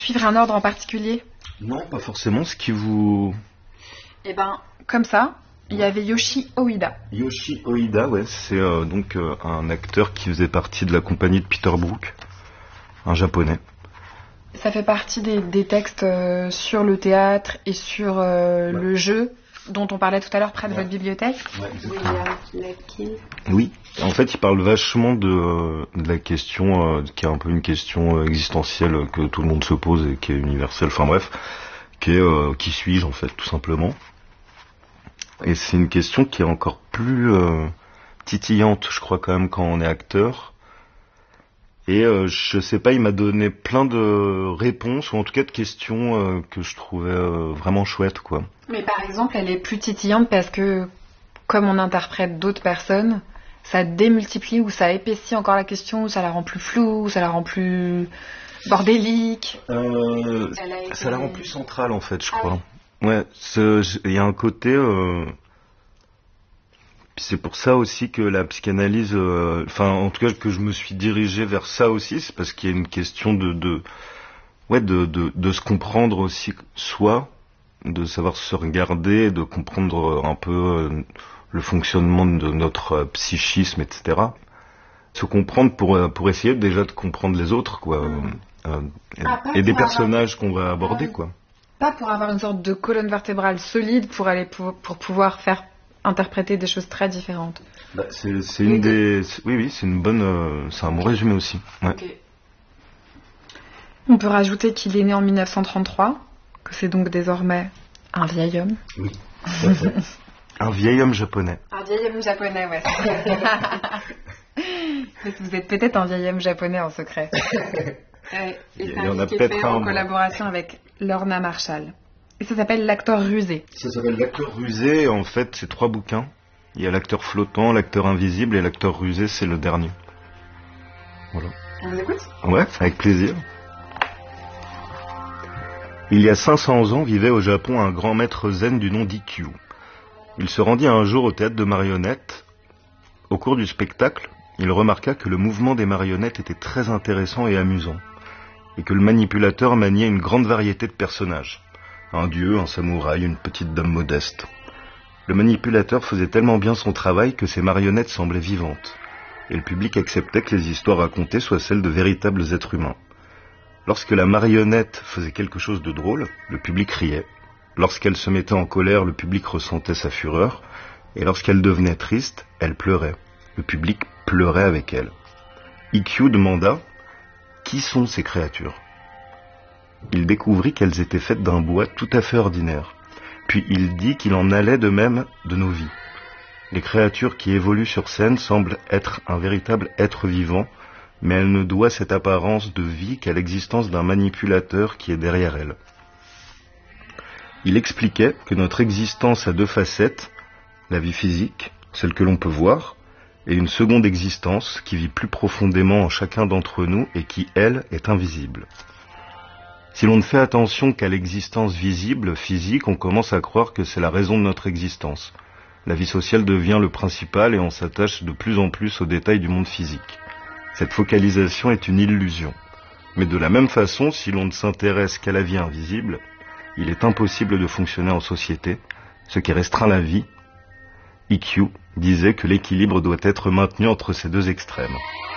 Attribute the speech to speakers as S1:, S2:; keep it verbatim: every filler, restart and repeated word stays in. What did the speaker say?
S1: Suivre un ordre en particulier?
S2: Non, pas forcément. Ce qui vous...
S1: Eh ben, comme ça, il y avait Yoshi Oida.
S2: Yoshi Oida, ouais, c'est euh, donc euh, un acteur qui faisait partie de la compagnie de Peter Brook, un japonais.
S1: Ça fait partie des, des textes euh, sur le théâtre et sur euh, ouais. le jeu dont on parlait tout à l'heure près de ouais. votre bibliothèque.
S2: Ouais, exactement. Oui, en fait, il parle vachement de, de la question, euh, qui est un peu une question existentielle que tout le monde se pose et qui est universelle, enfin bref, qui est euh, qui suis-je en fait, tout simplement. Et c'est une question qui est encore plus euh, titillante, je crois quand même, quand on est acteur. Et euh, je sais pas, il m'a donné plein de réponses, ou en tout cas de questions euh, que je trouvais euh, vraiment chouettes, quoi.
S1: Mais par exemple, elle est plus titillante parce que, comme on interprète d'autres personnes, ça démultiplie ou ça épaissit encore la question, ou ça la rend plus floue, ou ça la rend plus bordélique.
S2: Euh, été... Ça la rend plus centrale, en fait, je crois. Ah oui. Ouais, il y a un côté... Euh... Puis c'est pour ça aussi que la psychanalyse, euh, enfin en tout cas que je me suis dirigé vers ça aussi, c'est parce qu'il y a une question de, de, ouais, de, de, de se comprendre aussi soi, de savoir se regarder, de comprendre un peu euh, le fonctionnement de notre euh, psychisme, et cetera. Se comprendre pour pour essayer déjà de comprendre les autres, quoi, mmh. euh, et, ah, et des personnages avoir... qu'on va aborder, quoi.
S1: Pas pour avoir une sorte de colonne vertébrale solide pour aller pour, pour pouvoir faire interpréter des choses très différentes.
S2: Bah, c'est, c'est une oui, des, c'est, oui, oui, c'est une bonne, euh, c'est un bon résumé aussi. Ouais. Okay.
S1: On peut rajouter qu'il est né en dix-neuf cent trente-trois, que c'est donc désormais un vieil homme.
S2: Oui. Un vieil homme japonais.
S1: Un vieil homme japonais, ouais. Vous êtes peut-être un vieil homme japonais en secret. euh, et c'est un livre qui est fait en collaboration avec Lorna Marshall. Et ça s'appelle L'acteur rusé.
S2: Ça s'appelle L'acteur rusé, et en fait, c'est trois bouquins. Il y a L'acteur flottant, L'acteur invisible, et L'acteur rusé, c'est le dernier. Voilà.
S1: On vous écoute ?
S2: Ouais, avec plaisir. Il y a cinq cents ans, vivait au Japon un grand maître zen du nom d'Ikkyu. Il se rendit un jour au théâtre de marionnettes. Au cours du spectacle, il remarqua que le mouvement des marionnettes était très intéressant et amusant, et que le manipulateur maniait une grande variété de personnages. Un dieu, un samouraï, une petite dame modeste. Le manipulateur faisait tellement bien son travail que ses marionnettes semblaient vivantes, et le public acceptait que les histoires racontées soient celles de véritables êtres humains. Lorsque la marionnette faisait quelque chose de drôle, le public riait. Lorsqu'elle se mettait en colère, le public ressentait sa fureur, et lorsqu'elle devenait triste, elle pleurait. Le public pleurait avec elle. Ikkyu demanda « Qui sont ces créatures ?» Il découvrit qu'elles étaient faites d'un bois tout à fait ordinaire. Puis il dit qu'il en allait de même de nos vies. Les créatures qui évoluent sur scène semblent être un véritable être vivant, mais elles ne doivent cette apparence de vie qu'à l'existence d'un manipulateur qui est derrière elles. Il expliquait que notre existence a deux facettes, la vie physique, celle que l'on peut voir, et une seconde existence qui vit plus profondément en chacun d'entre nous et qui, elle, est invisible. Si l'on ne fait attention qu'à l'existence visible, physique, on commence à croire que c'est la raison de notre existence. La vie sociale devient le principal et on s'attache de plus en plus aux détails du monde physique. Cette focalisation est une illusion. Mais de la même façon, si l'on ne s'intéresse qu'à la vie invisible, il est impossible de fonctionner en société, ce qui restreint la vie. Ikkyu disait que l'équilibre doit être maintenu entre ces deux extrêmes.